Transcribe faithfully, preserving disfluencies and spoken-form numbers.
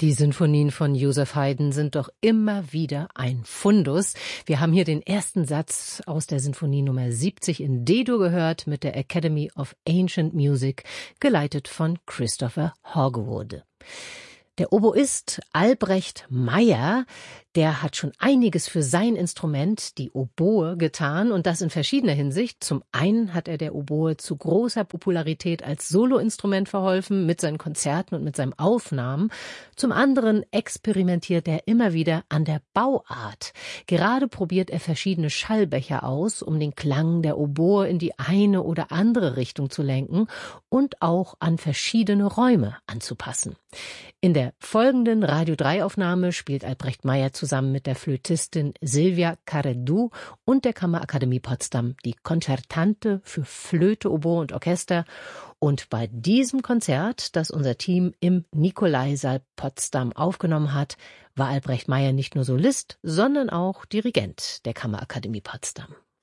Die Sinfonien von Joseph Haydn sind doch immer wieder ein Fundus. Wir haben hier den ersten Satz aus der Sinfonie Nummer siebzig in D-Dur gehört mit der Academy of Ancient Music, geleitet von Christopher Hogwood. Der Oboist Albrecht Meyer, der hat schon einiges für sein Instrument, die Oboe, getan und das in verschiedener Hinsicht. Zum einen hat er der Oboe zu großer Popularität als Soloinstrument verholfen, mit seinen Konzerten und mit seinen Aufnahmen. Zum anderen experimentiert er immer wieder an der Bauart. Gerade probiert er verschiedene Schallbecher aus, um den Klang der Oboe in die eine oder andere Richtung zu lenken und auch an verschiedene Räume anzupassen. In der folgenden Radio drei Aufnahme spielt Albrecht Meyer zusammen mit der Flötistin Silvia Caredou und der Kammerakademie Potsdam die Konzertante für Flöte, Oboe und Orchester. Und bei diesem Konzert, das unser Team im Nikolaisaal Potsdam aufgenommen hat, war Albrecht Meyer nicht nur Solist, sondern auch Dirigent der Kammerakademie Potsdam.